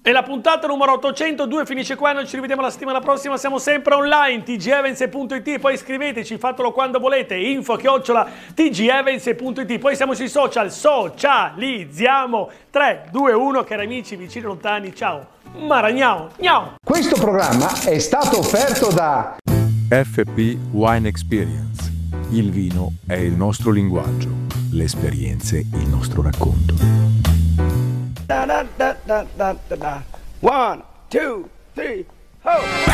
E la puntata numero 802 finisce qua, noi ci rivediamo la settimana prossima, siamo sempre online, tgevens.it, poi iscriveteci, fatelo quando volete, info@tgevens.it, poi siamo sui social, socializziamo, 3, 2, 1, cari amici, vicini e lontani, ciao, maragnao, gnao! Questo programma è stato offerto da FP Wine Experience. Il vino è il nostro linguaggio, le esperienze il nostro racconto. Da da da da da da. 1, 2, 3, ho!